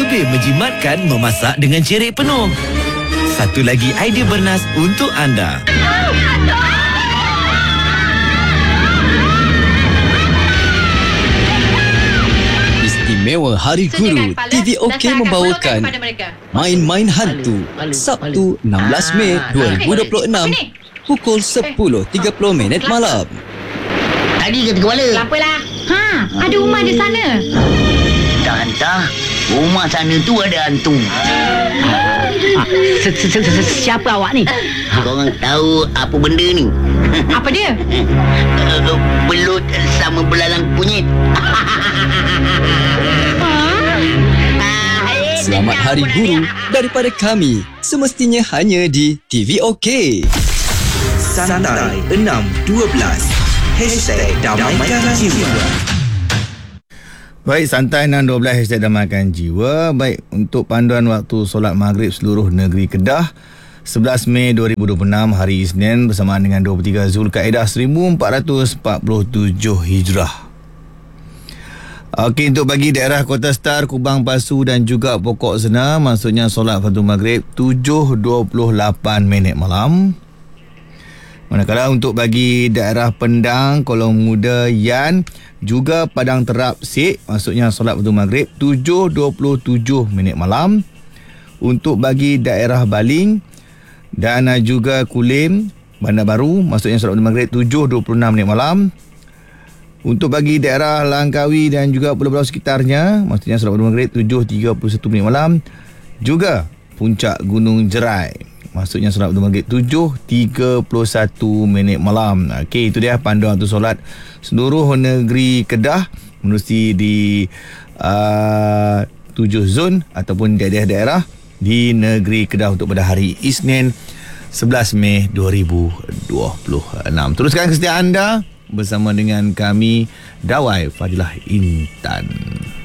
lebih menjimatkan memasak dengan cerik penuh. Satu lagi idea bernas untuk anda. Istimewa Hari Guru, TV OK membawakan Main-Main Hantu Sabtu 16 Mei 2026 pukul 10.30 malam. Tadi kata kepala. Tak apalah. Ada rumah di sana. Tak hantar. Rumah sana tu ada hantu. Siapa awak ni? Korang tahu apa benda ni? Apa dia? Belut sama belalang kunyit. Selamat Hari Guru daripada kami. Semestinya hanya di TV OK. Santai 612 #Damaikan Jiwa. Baik, Santai 612 #Damaikan Jiwa. Baik, untuk panduan waktu solat maghrib seluruh negeri Kedah 11 Mei 2026 hari Isnin bersamaan dengan 23 Zulkaidah 1447 Hijrah. Okey, untuk bagi daerah Kota Star, Kubang Pasu dan juga Pokok Sena, maksudnya solat fardu maghrib 7.28 malam. Manakala untuk bagi daerah Pendang, Kolong Muda, Yan, juga Padang Terap, Sik, maksudnya solat fardu maghrib 7.27 malam. Untuk bagi daerah Baling dan juga Kulim, Bandar Baru, maksudnya solat fardu maghrib 7.26 malam. Untuk bagi daerah Langkawi dan juga pulau-pulau sekitarnya, maksudnya solat fardu maghrib 7.31 malam. Juga Puncak Gunung Jerai, maksudnya solat fardu maghrib 7.31 malam. Okey, itu dia panduan untuk solat seluruh negeri Kedah menerusi di 7 zon ataupun daerah-daerah di negeri Kedah untuk pada hari Isnin 11 Mei 2026. Teruskan kesetiaan anda bersama dengan kami, Dawai Fadilah Intan.